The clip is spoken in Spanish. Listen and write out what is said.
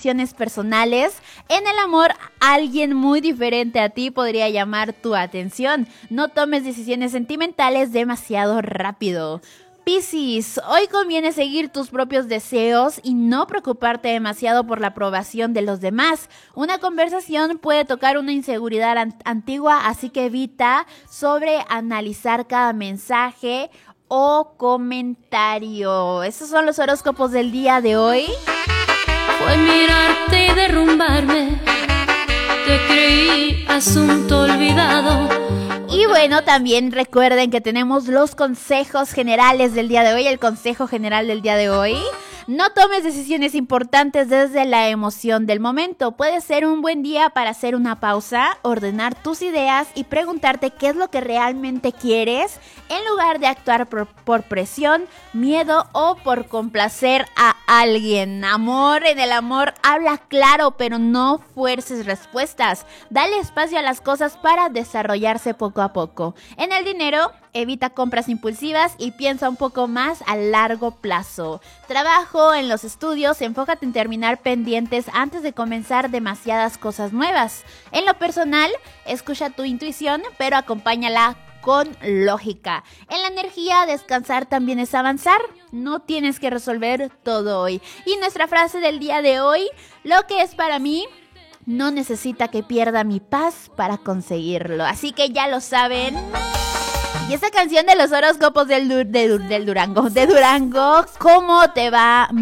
relaciones personales. En el amor, alguien muy diferente a ti podría llamar tu atención. No tomes decisiones sentimentales demasiado rápido. Piscis, hoy conviene seguir tus propios deseos y no preocuparte demasiado por la aprobación de los demás. Una conversación puede tocar una inseguridad antigua, así que evita sobreanalizar cada mensaje o comentario. Esos son los horóscopos del día de hoy. Fue mirarte y derrumbarme, te creí asunto olvidado. Y bueno, también recuerden que tenemos los consejos generales del día de hoy, el consejo general del día de hoy. No tomes decisiones importantes desde la emoción del momento. Puede ser un buen día para hacer una pausa, ordenar tus ideas y preguntarte qué es lo que realmente quieres en lugar de actuar por presión, miedo o por complacer a alguien. Amor, en el amor habla claro, pero no fuerces respuestas. Dale espacio a las cosas para desarrollarse poco a poco. En el dinero, evita compras impulsivas y piensa un poco más a largo plazo. Trabajo, en los estudios, enfócate en terminar pendientes antes de comenzar demasiadas cosas nuevas. En lo personal, escucha tu intuición, pero acompáñala con lógica. En la energía, descansar también es avanzar. No tienes que resolver todo hoy. Y nuestra frase del día de hoy, lo que es para mí no necesita que pierda mi paz para conseguirlo. Así que ya lo saben. Y esta canción de los horóscopos de Durango, ¿cómo te va?